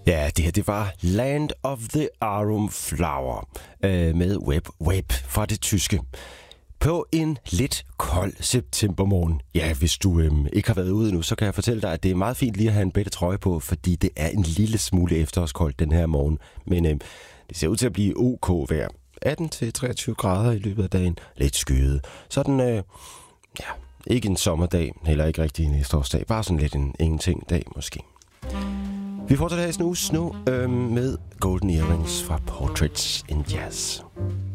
Ja, det her det var Land of the Arum Flower med Web fra det tyske. På en lidt kold septembermorgen. Ja, hvis du ikke har været ude nu, så kan jeg fortælle dig, at det er meget fint lige at have en bedre trøje på, fordi det er en lille smule efterårskoldt den her morgen. Men det ser ud til at blive OK vejr. 18-23 grader i løbet af dagen. Lidt skyet. Sådan, ikke en sommerdag, heller ikke rigtig en efterårsdag. Bare sådan lidt en ingenting dag måske. Vi fortsætter her i Snus nu med Golden Earrings fra Portraits in Jazz.